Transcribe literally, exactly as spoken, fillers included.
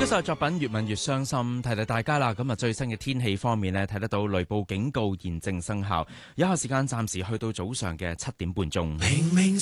呢首作品越問越傷心，提提大家啦。咁啊，最新嘅天氣方面呢，睇得到雷暴警告現正生效，有效時間暫時去到早上嘅七點半鐘。 明明